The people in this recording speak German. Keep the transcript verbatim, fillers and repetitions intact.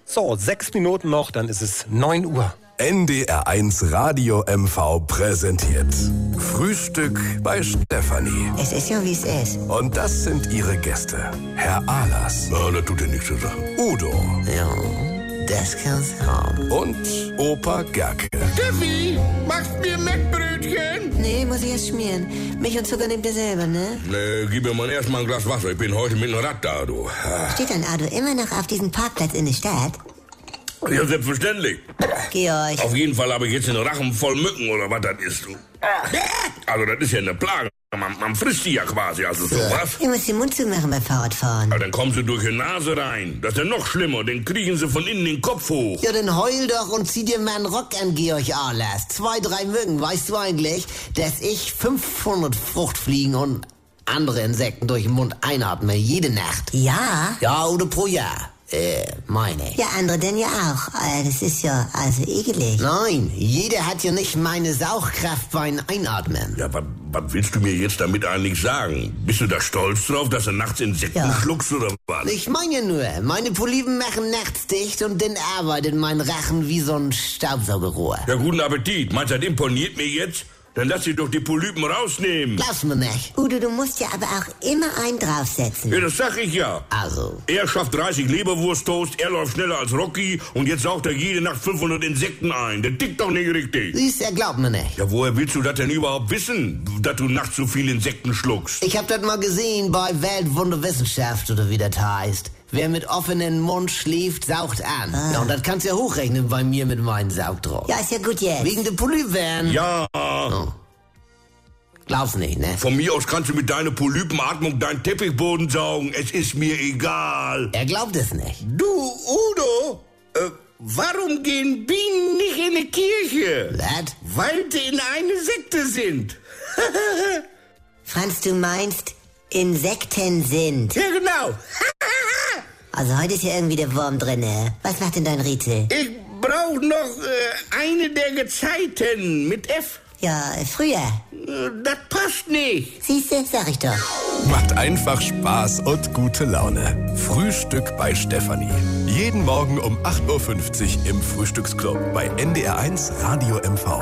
So, sechs Minuten noch, dann ist es neun Uhr. N D R eins Radio M V präsentiert Frühstück bei Stefanie. Es ist ja, wie es ist. Und das sind ihre Gäste. Herr Ahlers. Na, das tut ja nichts zu sagen. Udo. Ja, das kann's haben. Und Opa Gerke. Steffi, machst mir Mettbrötchen? Nee, muss ich erst schmieren. Milch und Zucker nehmt ihr selber, ne? Nee, gib mir mal erst mal ein Glas Wasser. Ich bin heute mit dem Rad da, du. Steht dein Auto immer noch auf diesem Parkplatz in der Stadt? Ja, selbstverständlich. Georg. Auf jeden Fall habe ich jetzt den Rachen voll Mücken oder was das ist, du. Also, das ist ja eine Plage. Man, man frisst die ja quasi, also sowas. Ich muss den Mund zumachen beim Fahrradfahren. Ja, dann kommen sie durch die Nase rein. Das ist ja noch schlimmer. Dann kriechen sie von innen den Kopf hoch. Ja, dann heul doch und zieh dir mal einen Rock an, Georg Ahlers. Zwei, drei Mücken. Weißt du eigentlich, dass ich fünfhundert Fruchtfliegen und andere Insekten durch den Mund einatme, jede Nacht? Ja? Ja, oder pro Jahr. Äh, meine. Ja, andere denn ja auch. Äh, das ist ja also ekelig. Nein, jeder hat ja nicht meine Saugkraft beim Einatmen. Ja, was willst du mir jetzt damit eigentlich sagen? Bist du da stolz drauf, dass du nachts Insekten Ja. schluckst oder was? Ich meine ja nur, meine Polypen machen nachts dicht und dann arbeitet mein Rachen wie so ein Staubsaugerrohr. Ja, guten Appetit. Meinst du, das imponiert mir jetzt? Dann lass sie doch die Polypen rausnehmen. Glaubst mir nicht. Udo, du musst ja aber auch immer einen draufsetzen. Ja, das sag ich ja. Also. Er schafft dreißig Leberwursttoast, er läuft schneller als Rocky und jetzt saugt er jede Nacht fünfhundert Insekten ein. Der tickt doch nicht richtig. Siehst, er glaubt mir nicht. Ja, woher willst du das denn überhaupt wissen, dass du nachts so viele Insekten schluckst? Ich hab das mal gesehen bei Weltwunderwissenschaft oder wie das heißt. Wer mit offenem Mund schläft, saugt an. Ah. Ja, und das kannst du ja hochrechnen bei mir mit meinem Saugdruck. Ja, ist ja gut jetzt. Wegen der Polypen. Ja. Oh. Glaubst nicht, ne? Von mir aus kannst du mit deiner Polypenatmung deinen Teppichboden saugen. Es ist mir egal. Er glaubt es nicht. Du, Udo, äh, warum gehen Bienen nicht in die Kirche? Was? Weil sie in eine Sekte sind. Franz, du meinst, Insekten sind. Ja, genau. Also heute ist ja irgendwie der Wurm drinne. Was macht denn dein Rätsel? Ich brauche noch äh, eine der Gezeiten mit F. Ja, früher. Äh, Das passt nicht. Siehste, sag ich doch. Macht einfach Spaß und gute Laune. Frühstück bei Stefanie. Jeden Morgen um acht Uhr fünfzig im Frühstücksclub bei N D R eins Radio M V.